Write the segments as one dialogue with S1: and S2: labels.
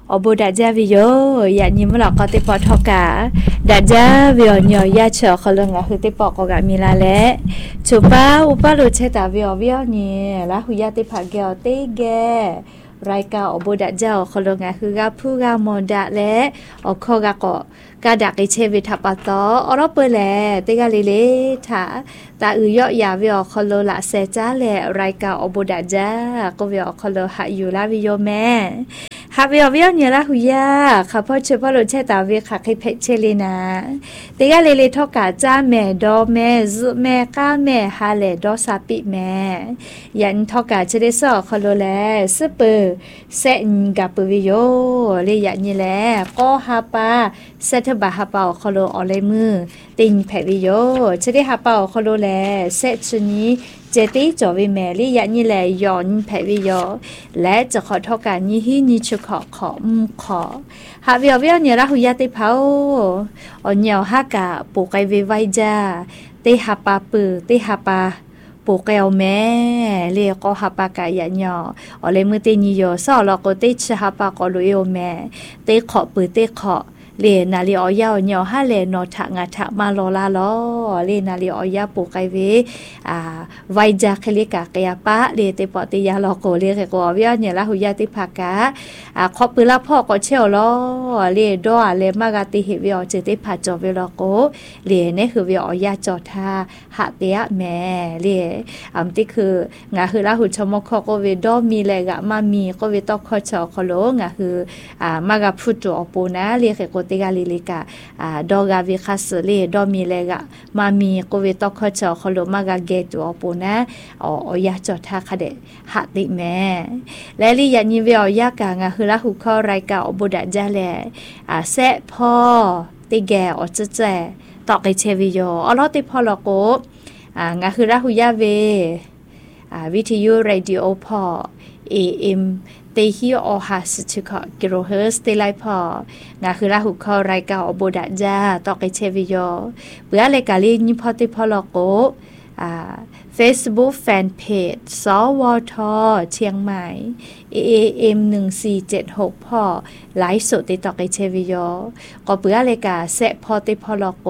S1: obo daja video ya nyimla ko te potoka daja video nyo ya cho kholonga hu te pok ko ga mila le chupa upa lo che ta video ni la hu ya te phagyo te ge raika obo daja kholonga hu ga phu ga monda le okho ga ko ka da ke che vi thapato oro pe le te ga le tha ta u yo ya video kholo la se cha le raika obo daja ko video kholo ha yu la video me ha video ni la hu ya kha pho che pho lo che ta vi kha khai phe che le na te ga le thok ka cha me do me zu me ka me ha le do sa pi me yan thok ka che de so kholo le super se ga pu video le ya ni le ko ha pa se thba ha pa kholo o le mu tin phe video che de ha pa kholo le se chni chế tí cho vì mẹ lý dạ như là dọn phải vì dọ lẽ cho khỏi thọ cả như hi như cho khó hạ vì nhiều là hùi tí pháo ở nhiều ha cả bộ cây về vai ra tí hạ pa bự tí hạ pa bộ kẹo mẹ li có hạ pa cả dạ nhỏ ở lấy mưa tí nhiều sau là có tí chả hạ pa có lối yêu mẹ tí khó bự tí khó le na li oya nyo ha le no tha nga tha ma lo la lo le na li oya pu kai ve vai ja khali ka ya pa le te po te ya lo ko le ke ko vya nya la hu ya ti pha ka kho pu la pho ko cheo lo le do le ma ga ti hi vya che te pha cho ve lo ko le ne hu vya oya cho tha ha te ya me le ti khu nga hu la hu chomo kho ko ve do mi le ga ma mi ko ve to kho cho ko lo nga hu ma ga phu to opo na le ke ko te ga li ka do ga vi khas le do mi le ga ma mi ko ve to kho cho ko lo ma ga ge to opo na o ya cho tha kha de ha ti me le li ya ni ve o ya ka nga hu la hu kho rai ka obo da ja le se pho ti ge o che che to ke che vi yo o lo ti pho lo ko nga hu la hu ya veวิทยุเรดิโอพอ AM เตฮิโอฮาสชิคกิโลเฮิร์ตเตไลพองาคือลาหุคอรายการอโบดะจาตอกเชวิโยเปื่อรายการนี้พอติพอลโกFacebook Fanpage สวทเชียงใหม่ AM 1476พอไลฟ์สดติดต่อเชวิโยก็เปื่อรายการเซพอติพอลโก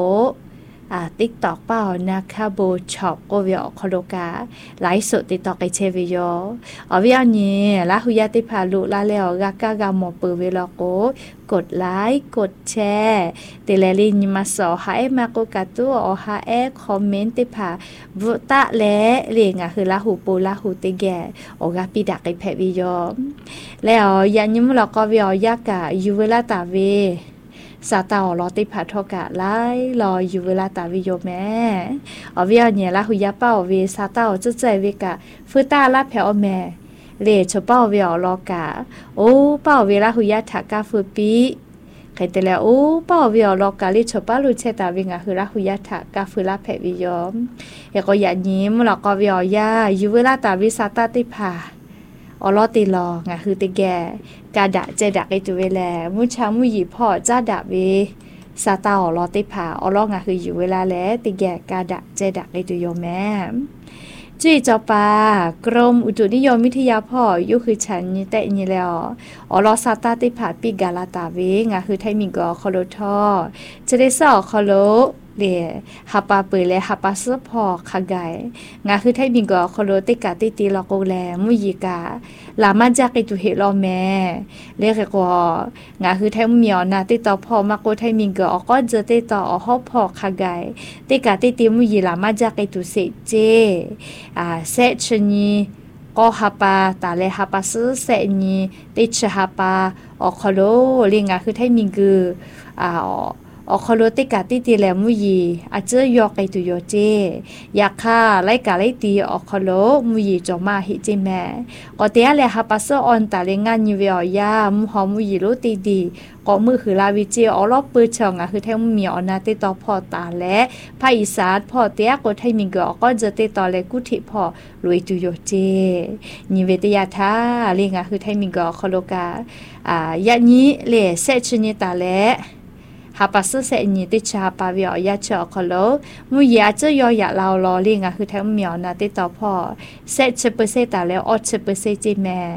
S1: TikTok เป้านะคะโบช็อปก็วิอคโลกาไลฟ์สดติดต่อกับเชวิโยเอาวิอันนี้ละหุยาติพาลุละแล้วกากากามปือเวลาโกกดไลค์กดแชร์ติเลลินมาสอหาเอมาโกกาตัวอหาเอคอมเมนต์ติพาวุตะและเรียงคือละหูปูละหูติแกโอกาปิดักไอแพวิโยแล้วยันยิ้มเราก็วิอยากะยูเวลาตาเวซาตาอลอติพัทกะไลรออยู่เวลาตาวิโยแม่อวิญญาละหุยาเป้าเวซาตาอจะใจเวกะฟืตาละแผวแม่เลชเป้าเวอลอกะโอ้เป้าเวลาหุยาถากาฟืปีใครแต่แล้วโอ้เป้าเวอลอกะเลชเป้าลุเชตาวิงะคือละหุยาถากาฟืละแผวิโยเอก็อย่ายิ้มแล้วก็เวอยาอยู่เวลาตาวิซาตาติพาอลอติลองะคือติแกกาดะเจดักไอตัวเวแลมุชามุยีพ่อจ้าดะเวซาตาอลอติพาอลองะคืออยู่เวลาแลติแกกาดะเจดักไอตัวโยแม่จุ้ยจอปากรมอุตุนิยมวิทยาพ่อยุคือฉันนี่แต่นี่แล้วอลอซาตาติพาปิกาลาตาเวงะคือไทมิงกอคอโลทอจะได้สอคอโลเลฮาปาเปเลฮาปาสพอคาไกงาคือไทบิงกอคโลติกาติติลอโกแลมุยิกาลามาจากิตุเฮลอแม่เลกกองาคือไทมเมียวนาติต่อพ่อมาโกไทมิงกอก็จะติต่อฮอพอคาไกติกาติติมุยิลามาจากิตุเซเจเซชนีก็ฮาปาตาเลฮาปาสเซนีติชฮาปาอคโลเลงาคือไทมิงกือคโลติกาติติแลมุยีอาจจะยอกไอตุโยเจอยากฆ่าไล่กาไล่ตีอคโลมุยีจอมาหิจิแม่ก็เตียแลฮาปัสออนตาเลงานยูเวียยามุหอมุยีโลตีดีก็มือคือลาวิเจอรอบปืนช่องคือแทงมีอนาติต่อพอตาและภาคอีสานพอเตียก็ไทยมิงก็จะติต่อและกุฏิพอรวยตุโยเจนิเวตยาทาเลงคือไทยมิงก็คโลกายะนี้เลเซชนิตาและฮาปัสเซนีติชาปาวิอยาเชอคโลมุยาเจยอยาลาวลอลิงคือแทงเหมียวนาติต่อพ่อเซชเปอร์เซตาแล้วออชเปอร์เซจิแม่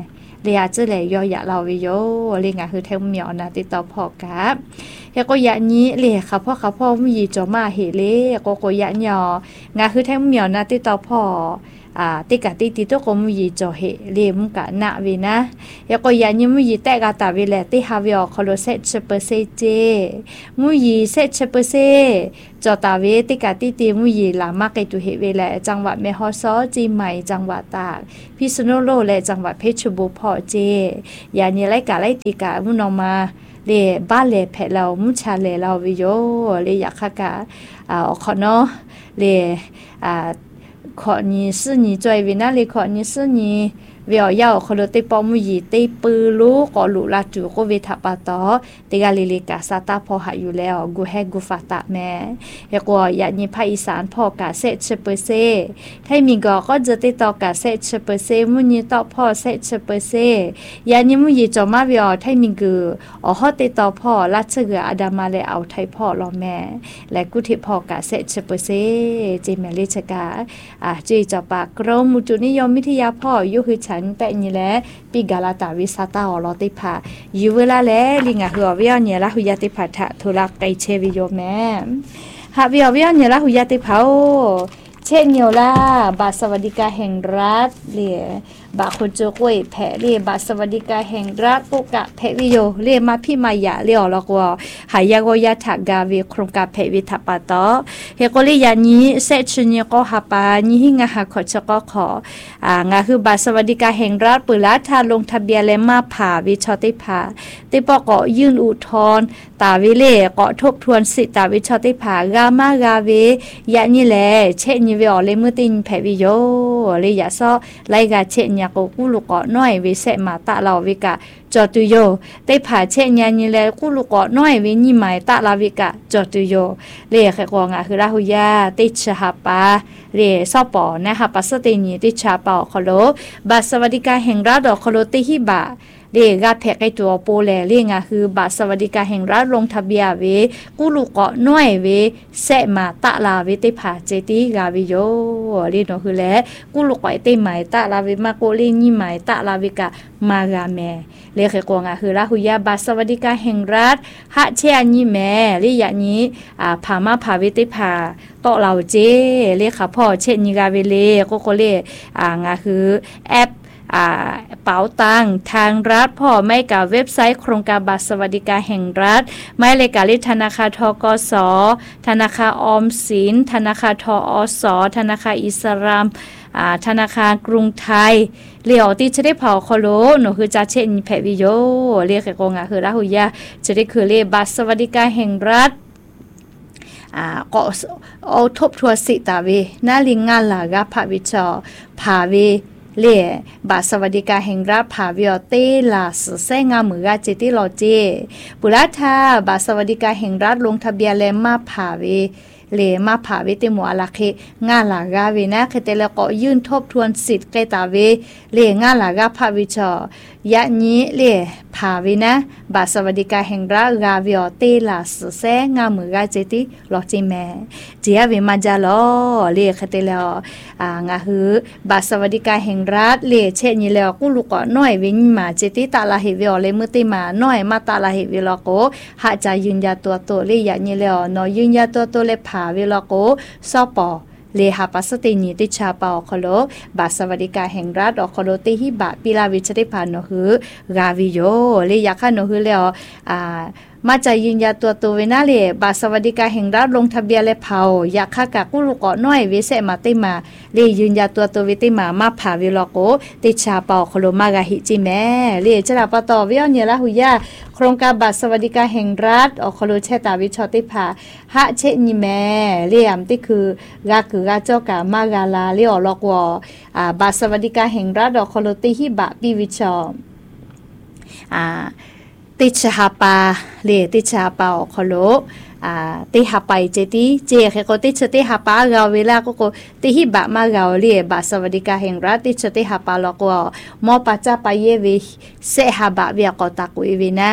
S1: เลียจะเลยยอยะเราวิโยเลียงาคือแทงเหมียวนะติดต่อพอกะเฮก็ยะนี้เลียค่ะพ่อมีจอมาเฮเลก็ยะยองาคือแทงเหมียวนะติดต่อพ่อติกะติตัวก็มีจอเฮเลมกะนะวินะเฮก็ยะนี้มีแต่กะตาวิแลติฮาวิอคอโลเซชเปอร์เซเจมีเซชเปอร์เซจอตาเวติกะติมีลามากไกตุเฮเวแลจังหวัดแม่ฮ่อซอจีใหม่จังหวัดตากพิษณุโลกและจังหวัดเพชรบูรณ์พอเจยานี้ไล่กะไล่ติกะมุนอมาเลบ้านเลแผเรามุชาเลเราวิโยเลอยากกะขอเนาะเลขอนี้ซื่อนี้จอยวินะเลขอนี้ซื่อนี้เวียวยาวคนเตปอมุยีเตปือลูกอลูลาจูก็เวทับปะตอเตกาลิลิกาซาตาพอหาอยู่แล้วกูแฮกูฟาตะแม่เฮก็อยากนี้ภาคอีสานพอกาเซชเปอร์เซถ้ามีก็จะติดต่อกาเซชเปอร์เซมุนีต่อพ่อเซชเปอร์เซยานี้มุยีจอมาเวียถ้ามีกูฮอติดต่อพ่อลัดเสืออดามาเลเอาไทยพ่อรอแม่และกูที่พอกาเซชเปอร์เซเจเมลิชกาจีจอปากกรมมุจุนิยมวิทยาพ่อยุคือฉันแปะนี่แหละปีกาลาตาวิสาตาอลอติพาอยู่เวลาแล้วลิงาหัวเวียเนี่ยละหุยาติพาทะทุลักไกเชวิโยแม่หาเวียเนี่ยละหุยาติพาเช่นเดียวล่ะบาสวัสดิการแห่งรัฐเรียบาคนโจกวยแผลเรียบาสวัสดิการแห่งรัฐปุกะแผลวิโยเรียมาพี่มายะเรียวแล้วก็หายากวยาถากาวิโครงการแผลวิทัปตอเฮโกลิยานี้เซชเนียก็หาปานี้หิงาหาขอชก็ของาคือบาสวัสดิการแห่งรัฐปุละทาลงทะเบียนและมาผ่าวิชอติผ่าติปก็ยื่นอุทธรณ์ตาวิเลก็ทบทวนสิทธิตาวิชอติผ่ากามากาเวยานี่แหละเช่นเวียเลยมือตินแผลวิโยเลยยาซ้อไลกาเช่นยากูกุลูกก็น้อยวิเศษมาตะเราวิกะจอตุโยได้ผ่าเช่นยานี่แหละกุลูกก็น้อยวินี่หมายตะลาวิกะจอตุโยเลยแค่กองคือราหุยาติชหาปาเรซอปอนะคะปัสสตินีติชาปอคโลบาสวัสดิการแห่งรัฐดอกคโลติฮิบะเรียกาแพกไอตัวโปแลเรียงคือบาทสวัสดิการแห่งรัฐลงทะเบียนเวกุลูกเกาะน้อยเวเสมาตะลาเวติผาเจติกาวิโยเรียนคือแล้วกุลูกเกาะเตหมายตะลาเวมาโกลีนี่หมายตะลาวิกะมากาแมเรียกกองคือราหุยาบาทสวัสดิการแห่งรัฐหะเชอันนี้แม่เรียกนี้ผามาผาเวติผาโตเราเจเรียกค่ะพ่อเช่นนิกาเวเลก็เรียกคือแอปเป๋าตังทางรัฐพ่อไม่กับเว็บไซต์โครงการบัตรสวัสดิการแห่งรัฐไม่เลขาธิธนาคารทกส.ธนาคารออมสินธนาคารทอส.ธนาคารอิสลามธนาคารกรุงไทยเรียกที่จะได้เผาคอโลหนูคือจะเช่นแผลวิโยเรียกกองคือราหุยาจะได้คือเรียกบัตรสวัสดิการแห่งรัฐก็เอาทบทวนสิตาเวน่าลิงงานหลากภาวิชาภาเวเล่บาสวัสดิการแห่งรัฐผาวิอเตลาสเซงามือกาเจติโลเจปุราธาบาสวัสดิการแห่งรัฐลงทะเบียนและมาผาเวเลมาผาเวติมัวลาเคงาลากาเวนะเคเตแล้วก็ยื่นทบทวนสิทธิ์เกตาเวเลงาลากาภาวิชายะนี้เลผาเวนะบาสวัสดิการแห่งรัฐกาวิอเตลาสเซงามือกาเจติโลเจแมเจียเวมาจาลอเลเคเตแล้วงาหือบาสวัสดิการแห่งรัฐเลเช่นนี้แล้วกุลูกก็น้อยเวนิมาเจติตาลาเฮเวอเลมือติมาน้อยมาตาลาเฮเวลโกหาจะยืนยาตัวโตเลยะนี้แล้วเนาะยืนยาตัวโตเลผาเวลโกซอปอเลหาปัสตินีติชาปอคโลบาสวัสดิการแห่งรัฐอคโลติฮิบะปิลาวิชติพานโนหือกาวิโยเลยาคาโนหืแล้วมาจะยืนยันตัวเวนาเลบาสวัสดิการแห่งรัฐลงทะเบียนและเผาอยากค่ากะกุลูกเกาะน้อยวิเศษมาติมาเลยืนยันตัววิติมาผาวิโลโกติชาปอคโลมากาหิจิแม่เลจราปตอวิอเนละหุยาโครงการบัตรสวัสดิการแห่งรัฐอคโลเชตาวิชติภาหะเชนิแม่เลียมติคือกาคือกาเจ้ากามากาลาเลอลอกวบัตรสวัสดิการแห่งรัฐอคโลติฮิบะปิวิชติชหาปาเลติชหาปาคโลติหาไปเจติเจเคก็ติชติหาปาเราเวลาก็ติหิบะมาเราเลบาสวัสดิการแห่งรัฐติชติหาปาลก็มอปัจจาปเยวิเสหาบะเวียก็ตะกุยวินะ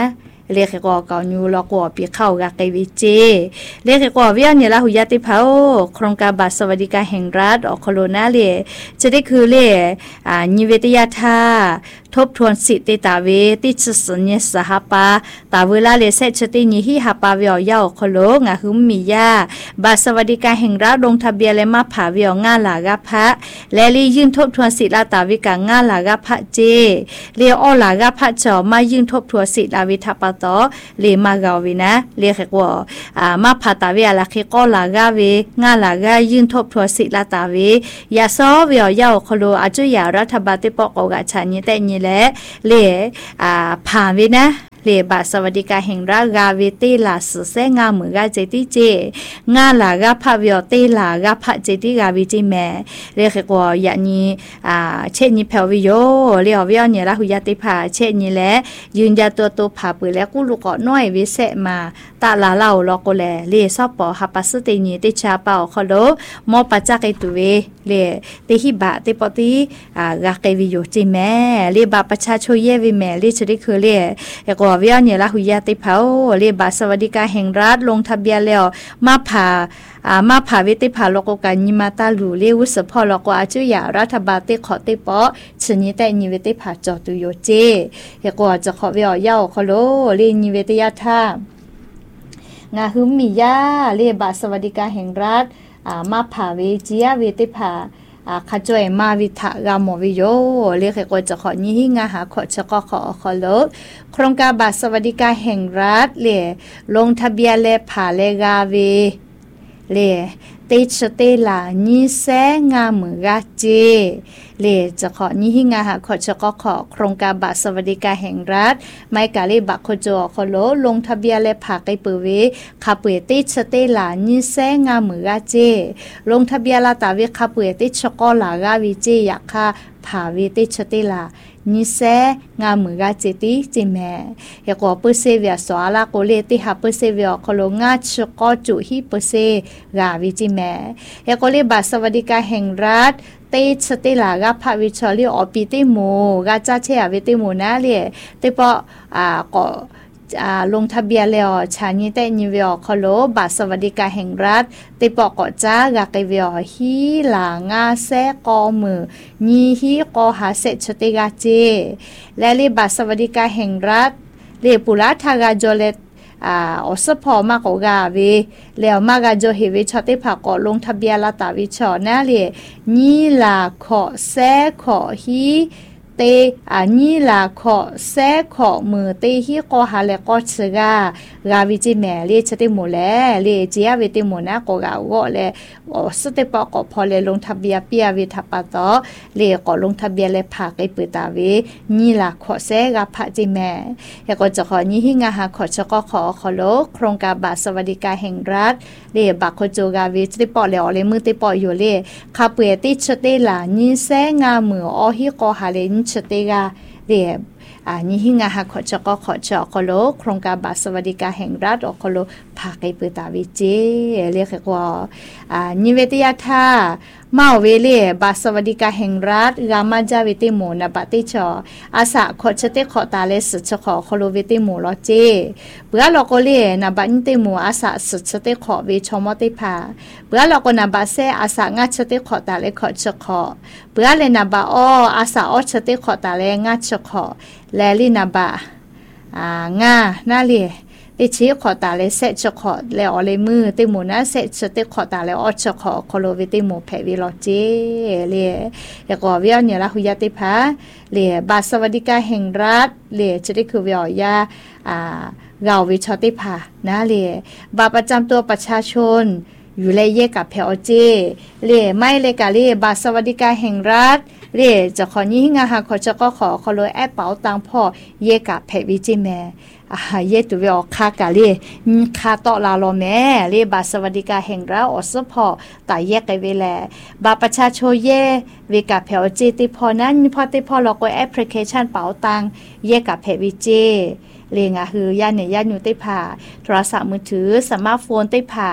S1: เรียกก็กอนูลก็ปีเข้ากะไกวิเจเรียกก็เวียนเนี่ยละหุยาติเผาโครงการบัตรสวัสดิการแห่งรัฐออกโคโรนาเลยจะได้คือเลยนิเวศยาธาทบทวนสิทธิตาเวติชสญสหปาตาเวลาเลเซชตินิฮิหาปาเวียวยาวโคโลงะหุมมียาบัตรสวัสดิการแห่งรัฐลงทะเบียนและมาผ่าเวียงาหลากะพะและลียื่นทบทวนสิทธิตาวิกางาหลากะพะเจเรียอ้อหลากะพะจอมายื่นทบทวนสิทธิวิทัปตอเลมากาวินะเรียกว่ามาผ่าตาเวียละคิก็หลากะเวงาหลากะยื่นทบทวนสิทธิตาเวยาซอเวียวยาวโคโลอาจุยารัฐบาลติปอกอกะชาญิแต่ญิและเลผ่านวินะเลบาสวัสดิการแห่งรัฐกาเวตีลาสุเซงามือกาเจติเจงาลากาพะเวียตีลากาพะเจติกาวิจิแมเรียกว่าอย่างนี้เช่นนี้แผววิโยเรียกว่าเนี่ยละหุยติภาเช่นนี้แหละยืนยาตัวผ่าปืนแล้วกูลูกก็น้อยวิเศษมาตาลาเล่าลอกแลเลซอปอฮับปัสตินีติชาเป่าคอโลมอปัจจักไอตุเวเลติฮิบะติปติกาเกวิโยจิแมเลบาประชาชนเยวิแมเลจะได้คือเลก็เวียเนี่ยละหุยาติเผาเรียบบัตรสวัสดิการแห่งรัฐลงทะเบียนแล้วมาผ่าวิติผ่าโลกกันยิมาตาลูเรียวุสพอโลกอาจุยารัฐบาลติขอติปอชนิดแต่นิเวติผ่าจอตุโยเจเฮก็จะขอเวียเย้าขอโลเรียนิเวติยาธางาหุมมียาเรียบบัตรสวัสดิการแห่งรัฐมาผ่าเวจียเวติผ่าขจวยมาวิทะกามวิโยเรียกก็จะขอนี้งาหาขอชก็ขอลดโครงการบัตรสวัสดิการแห่งรัฐเลลงทะเบียนเลผ่าเลกาเวเลติชเตลานิเซงามือกาเจเลจะขอนี้งาหาขอชก็โครงการบัตรสวัสดิการแห่งรัฐไม่กาเลบักโคจอขอลดลงทะเบียนเลผ่าไกเปเวคาเปติชเตลานิเซงามือกาเจลงทะเบียนลาตาเวคาเปติชก็ลากาวิเจอยากคาผ่าเวติชเตลานิเซงามือกาเจติจิแมเฮก็เปเซเวียสวาลาโกเลติหาเปเซเวียคโลงาชก็จุฮิเปเซกาวิจิแมเฮก็เลบัตรสวัสดิการแห่งรัฐเตชเตลากาพาวิชอลีออปิติโมกาจ้าเชอวิติโมนะเลเตปก็ลงทะเบียนแล้วชาญิแต่นิเวียคโลบัตรสวัสดิการแห่งรัฐติปอกจ้ากะเกเวียฮีลางาแซกอมือนีฮีกอหาเซชติกาเจและเลบัตรสวัสดิการแห่งรัฐเลปุระทากาโจเลอสพอมากกาเวแล้วมากาโจเฮเวชติภากลงทะเบียนลาตาวิชอนะเลนีลาขอแซขอฮีเตนีลาขอแซขอมือเตฮีกอหาเลกอชกากาวิจิแมเลชติโมแลเลเจียเวติโมนะกกาวอเลสติปอกพอเลลงทะเบียนเปียวิทัปตอเลก็ลงทะเบียนเลภาคไอปืตาเวนีลาขอแซกาพะจิแมเฮก็จะขอนี้หิงาหาขอชก็ขอโลโครงการบัตรสวัสดิการแห่งรัฐเลบักโคโจกาเวติปอเลเลมือติปออยู่เลคาเปติชเตลานีแซงามืออฮิกอหาเลนชเตกาเดนี่หิงาหาขอชก็ขอโลโครงการบัตรสวัสดิการแห่งรัฐออกโลภาคไอปืตาวิเจเรียกว่านิเวศยาธามาเวเลบัตรสวัสดิการแห่งรัฐกามาจาวิติโมนาบัติชออาสาขอชเตขอตาเลสชขอโลวิติโมลอเจเบื่อลอกเลนาบันติโมอาสาสชเตขอวิชมอติภาเบื่อลอกนาบัเซอาสางาชเตขอตาเลขอชขอเบื่อเลนาบาออาสาอชเตขอตาเลงาชขอแลลินาบางานาเลติชีขอตาเลเซชขอเลอเลมือติโมนะเซชติขอตาเลอชขอโคโลวิติโมแพวิโลเจเลยก็เวียเนี่ยละหุยติภาเลบัตรสวัสดิการแห่งรัฐเลจะได้คือเวียยาเกาวิชติภานะเลบัตรประจำตัวประชาชนอยู่เลยเยกับแพอเจเลไม่เลยกะเลบัตรสวัสดิการแห่งรัฐเลจะขอนี้งาหาขอจะก็ขอโลแอปเป๋าตังพ่อเยกับแพวิจิแมเยตุเวอคากะเลคาตอลาโลแม่เลบาสวัสดิการแห่งรัฐอสพอตายแยกไกเวแลบาประชาชนเยเวกะแพอเจติพอนั้นพอติพอเราก็แอปพลิเคชันเป๋าตังเยกับแพวิเจเลงะคือย่านเนี่ยย่านอยู่ติพาโทรศัพท์มือถือสมาร์ทโฟนติพา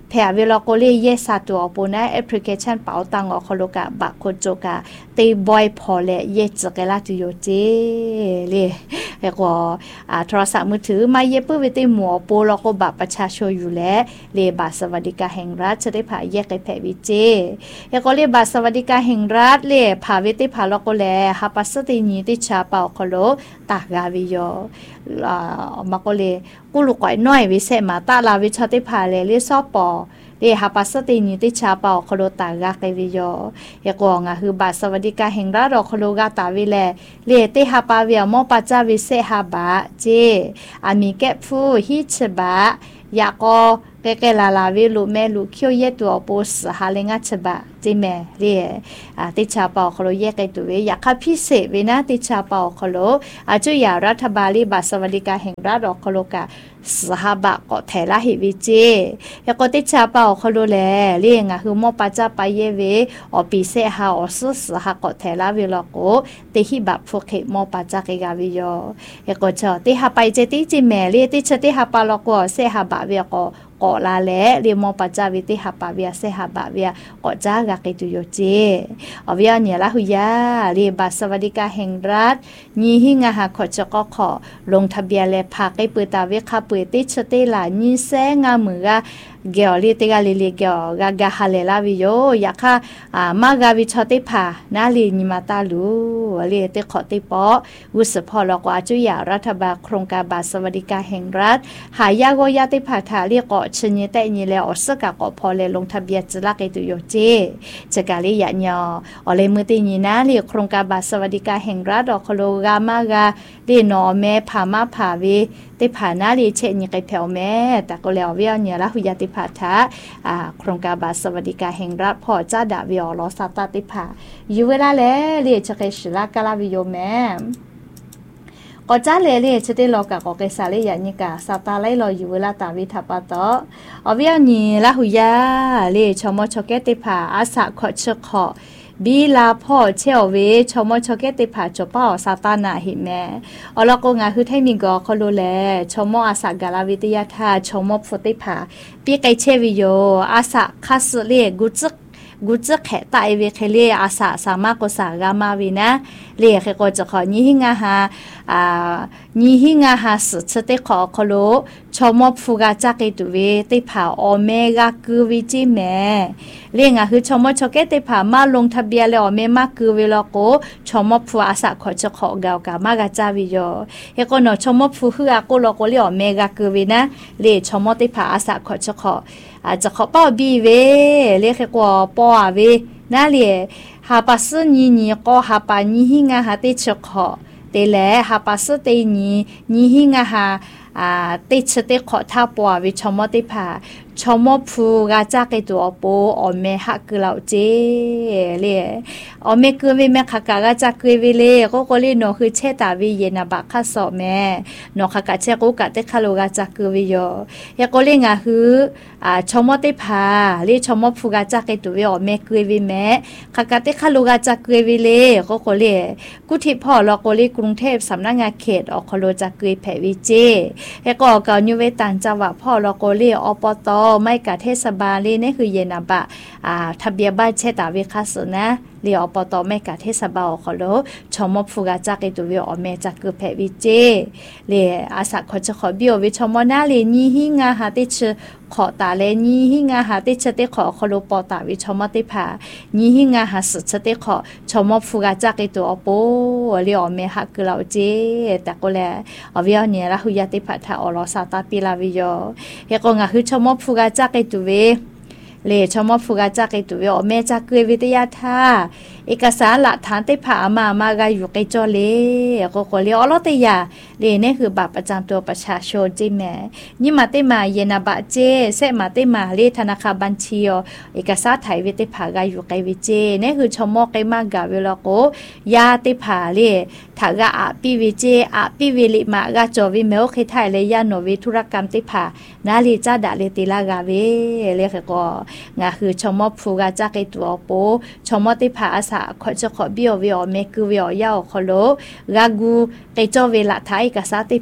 S1: แผ่เวลาโกเลเยสาตัวปูนะแอปพลิเคชันเป๋าตังอคโลกะบักโคโจกะตีบอยพอเลเยจกะลาตุโยเจเลยแล้วก็โทรศัพท์มือถือมาเยปื้อไปตีหมวปูแล้วก็บัตรประชาชนอยู่แล้วเลยบัตรสวัสดิการแห่งรัฐจะได้ผ่าแยกไปแผ่วิเจแล้วก็เลยบัตรสวัสดิการแห่งรัฐเลยผ่าวิติผ่าแล้วก็แลหาปัสตินีติชาเป่าคโลตากาวิโยมาก็เลยกูลูกก่อยน้อยวิเศษมาตาลาวิชาติผ่าเลยเรียซอปอเรียหาปัสตินีติชาเป่าคโลตากาไกวิโยยกองคือบาสวัสดิการแห่งรัฐคโลกาตาวิแลเรียติหาปาเวียมอปัจจาวิเศษหาบะเจอามีแกฟูฮิชบะยาก็แกลาลาวิลูแม่ลูเคียวเยตัวโปสหาเลงัชบะจิแม่เรียติชาเป่าคโลแยกไกตัวเวอยากคับพิเศษเวนะติชาเป่าคโลจุยารัฐบาลีบาสวัสดิการแห่งรัฐคโลกาสหบะก็แถละหิวิเจยก็ติชาเป่าคโลแลเรียงคือมอปัจจาไปเยเวอปีเสหาอสุสหก็แถละเวลโกติหิบะพวกเขมอปัจจาเกกาวิโยยก็จอติหาไปเจติจิแม่เรียติชติหาปาลโกเสหบะเวก็ลาแลเรียมอปัจจาวิติหาปาเวียเสหบะเวียก็จ้ากะกิตุโยเจอเวียเนี่ยละหุยาเรียบัตรสวัสดิการแห่งรัฐยี่หิงาหาขอจะก็ขอลงทะเบียนและพาไปเปิดตาเวคาเปิดติชเตลายี่แสงามือกะเกี่ยวเรียติกาเลีเกี่ยวกะฮาเลลาวิโยอยากค่ะมากาวิชติพานาลีนิมาตาลูเรียติขอติปอวุสพอลกว่าจุยารัฐบาลโครงการบัตรสวัสดิการแห่งรัฐหายาโกยาติพาทาเรียกชนิดแต่นี่แล้วอสกะก็พอเลยลงทะเบียนจะลักไอตุโยเจจะกาลิยะญออเลยมือตีนี่นะเรียกโครงการบัตรสวัสดิการแห่งรัฐอคโลกามากาเรียนอแม่พามาพาเวติผ่านาลีเชนี่ไกแผ่วแม่แต่ก็แล้วเวียเนี่ยละหุยาติพาทะโครงการบัตรสวัสดิการแห่งรัฐพอจ้าดาวิอลอซาตาติพาอยู่เวลาแล้วเรียจะเกชลากาลาวิโยแม่ก็จ้าเลยจะได้รอกับก็เกษาเลยอย่างนี้กะซาตาไล่รออยู่เวลาตาวิทับปะต่อเอาเวียนี่ละหุยาเลยชมชเกติพาอาสาขอเชขอบีลาพ่อเชลเวชมชเกติพาจป้าซาตานาหิแม่อลก็งาคือให้มีกอเขาดูแลชมอาสากาลวิทยาธาชมฟติพาปีไกเชวิโยอาสาคัสเลกุจแขตายเวเคเลอาสาสามารถกษากามาวินะเรียกก็จะขอยี่หิงาหาสุดสเตขอคโลชมฟูกาจากไอตุเวติผาโอเมกาคือวิจิแม่เรียกคือชมชเกติผามาลงทะเบียนเลยโอเมมาคือเวลาโกชมฟูอาสาขอจะขอกากามากาจาวิโยเฮก็นอชมฟูคืออาโกโลโกเลยโอเมกาคือวินะเรียชมติผาอาสาขอจะขอจะขอป้าบีเวเรียกกว่าป้าเวน่าเรียหาปัสนี่ก็หาปานี่หิงาหาติชขอเตแลหาปัสเตนี่หิงาหาติชเตขอท่าปัววิชมติพาชมพูกาจากไอตัวโปอเมหักเราเจเลยอเมคือวิแม่ขากาจากคือวิเลก็เลยนอคือเชตาวิเยนาบักข้าสอแม่นอขากาเชกุกะเตคาโลกาจากคือวิโยยก็เลยงาคือชมติพาเรียชมพูกาจากไอตัววิอเมคือวิแม่ขากาเตคาโลกาจากคือวิเลก็เลยกุทิพ่อเราก็เลยกรุงเทพสำนักงานเขตอคโลจากคือแผ่วิเจแล้วก็เกาอยู่เวตันจังหวัดพ่อเราก็เลยอปตไม่กะเทศบาลนี่คือเยนาบะทะเบียนบ้านเชตาวิคัสนะเรียอปตไม่กะเทศบาลขอโลชมฟูกาจากไอตัววิอเมจากคือแผ่วิเจเรียอาสาขอจะขอบิววิชมนาเรียนี่หิงาหาติชขอตาเลนี่หิงาหาติชเตขอขอโลปตาวิชมติพานี่หิงาหาสุดเตขอชมฟูกาจากไอตัวอปเรียอเมหักคือเราเจแต่ก็แลอวิอเนี่ยละหุยติพัทาอลอซาตาปิลาวิโยเฮก็งาคือชมฟูกาจากไอตัวเวเลยชมฟูกาจากไอตัวเวอเมจากคือวิทยาธาเอกสารหลักฐานได้ผ่ามากาอยู่ไกจอเลยก็เลยอลอตยาเลยนี่คือบัตรประจำตัวประชาชนจิแม่นี่มาเตมาเยนาบะเจเซมาเตมาเลธนาคารบัญชีเอกสารไทยวิเตผ่ากาอยู่ไกวิเจนี่คือชมไกมากาเวลาโกยาเตผ่าเลยถ้ากาปีวิเจปีวิลิมากาจอวิเมลเคไทยเลยยาโนวิธุรกรรมเตผ่านาลีจ้าดาเลติลากาเวเลยก็งาคือชมฟูกาจากไอตัวโปชมเตผ่าอาสาขอจะขอบิววิอเมคือวิอยาวขอโลกากูไกจอเวลาไทยกษาติพา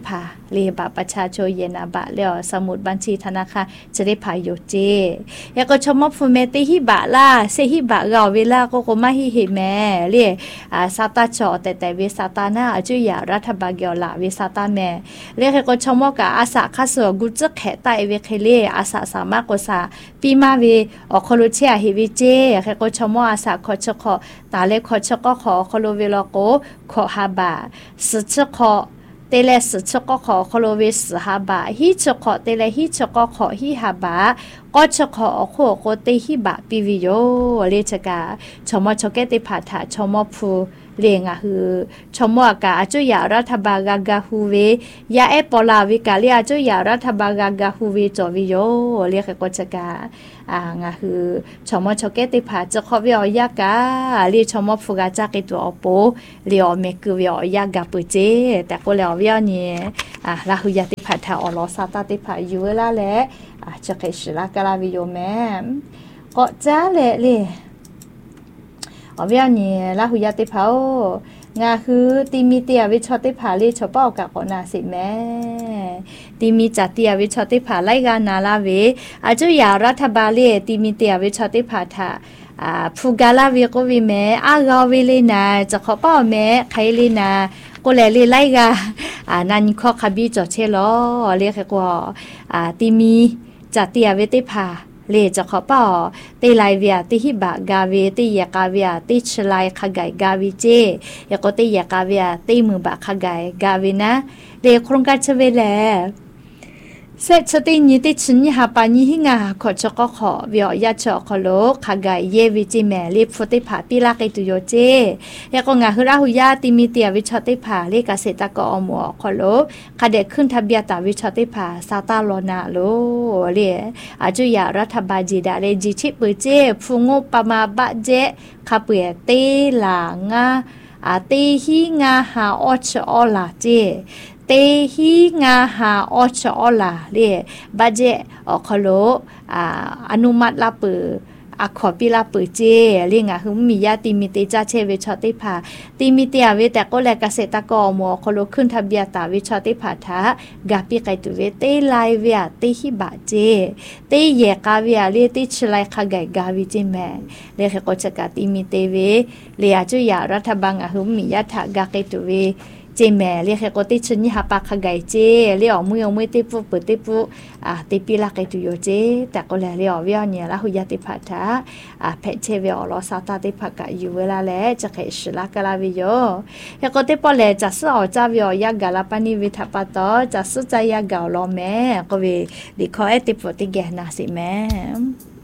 S1: เรียบัตรประชาชนเยนาบะแล้วสมุดบัญชีธนาคารจะได้พายโยเจแล้วก็ชมฟูเมติฮิบะล่ะเซฮิบะเราเวลาก็มาฮิเฮแม่เรียซาตาจอแต่เวซาตานาจุยารัฐบาลเกียวละเวซาตาแม่เรียกก็ชมกะอาสาคาสกุจแขตายเวเคเลอาสาสามารถกษาปีมาเวอคโลเชียฮิวิเจก็ชมอาสาขอชขอตาเลขอชก็ขอคโลเวลโกขอฮาบะสุชขอเตเลสชก็ขอคโลเวสฮาบะฮิชขอเตเลฮิชก็ขอฮิฮาบะก็ชขอโคโกเตฮิบะปิวิโยเลชกาชมชเกติผาถาชมพูเรียงฮือชมว่ากาจุยารัฐบาลกาฮูเวยาเอปลาวิกาเลียจุยารัฐบาลกาฮูเวจอวิโยเรียกก็จะกางาฮือชมชเกติผาจะขอวิอยากาเรียชมฟูกาจากตัวอโปเรียเมกุวิอยากาปุเจแต่ก็แล้ววิเนี่ยลาหุยาติผาถาอลอซาตาติผาอยู่เวลาแลจะเกชลากาลาวิโยแม่ก็จ้าเลยเวียนี่ลาหุยาติเผางาคือตีมีเตียวิชอติผาลีชอป้อกะกอนาสิแม่ตีมีจัตเตียวิชอติผาไลกานาลาเวอาจุยารัฐบาลเลตีมีเตียวิชอติผาทาฟูกาลาวิโกวิแม่อากาวิลีนาจะขอป้อแม่ไคลีนาก็แลลีไลกานันข้อคาบิจอเชลอเรียกกว่าตีมีจัตเตียวิติผาเลจะขอป่อตีไลเวียตีฮิบะกาเวตียากาเวียตีชลายขกายกาวิเจยก็ตียากาเวียตีมือบะขกายกาวินะเลโครงการเชเวแลเสร็จสตินี้ติชินยาปานิหิงาขอชก็ขอวิอยาชอขอโลขกายเยวิจิแมลิฟติผาปิลาเกตุโยเจยก็งาฮราหุยาติมีเตียวิชติผาเลกเษตรกอมัวขอโลคเดขึ้นทะเบียตาวิชติผาซาตาโลนาโลเลอาจุยารัฐบาลจีดาเลจิชิปุเจฟุงปมาบะเจคาเปเตลางาเตหิงาหาอชอลาเจเตหิงาหาอชอลาเรบัจเจอคโลอนุมัติลาปือขอปิลาปือเจเรียงหึมมียาติมิเตจาเชเวชติผาติมิเตเวแต่ก็แลเกษตรกรมัวคโลขึ้นทะเบียตาวิชติผาทากาปิไกตุเวเตไลเวียเตหิบาเจเตเยกาเวียเรติชไลขกายกาวิเจแมเลขก็จะกาติมิเตเวเลียจุยารัฐบาลหึมมียาทากาเกตุเวเจแม่เรียกก็ติชนิหาปากขกายเจเรียกมือติปุเปิดติปุติปิลาเกตุโยเจแต่ก็แล้วเรียกวิญญาณละหุยติพัทธะเพชเชเวอลอซาตาติพักอยู่เวลาแล้วจะเขชลากาลาวิโยแล้วก็ติปอเลจะสอจาวิอยากาลาปานิวิทัปตอจะสุจายากาลอแม่ก็วิดิคอเอติปติแกนาสิแม่